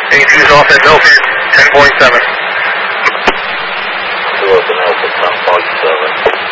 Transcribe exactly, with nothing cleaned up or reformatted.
eighty-two's off at Milford, ten point seven. Two open Alpha, ten point seven.